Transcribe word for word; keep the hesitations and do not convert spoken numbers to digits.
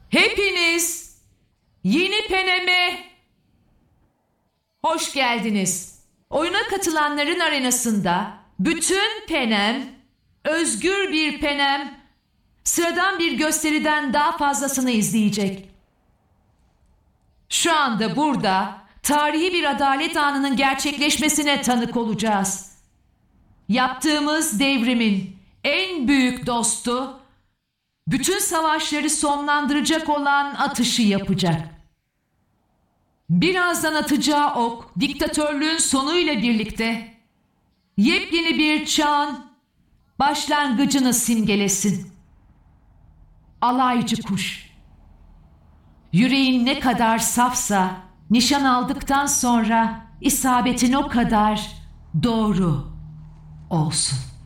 Hepiniz yeni Penem'e hoş geldiniz. Oyuna katılanların arenasında bütün Penem, özgür bir Penem, sıradan bir gösteriden daha fazlasını izleyecek. Şu anda burada tarihi bir adalet anının gerçekleşmesine tanık olacağız. Yaptığımız devrimin en büyük dostu, bütün savaşları sonlandıracak olan atışı yapacak. Birazdan atacağı ok, diktatörlüğün sonuyla birlikte yepyeni bir çağın başlangıcını simgelesin. Alaycı kuş. Yüreğin ne kadar safsa, nişan aldıktan sonra isabetin o kadar doğru olsun.